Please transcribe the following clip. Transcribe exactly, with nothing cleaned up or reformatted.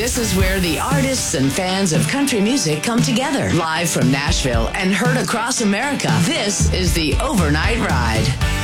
This is where the artists and fans of country music come together. Live from Nashville and heard across America, this is the Overnight Ride.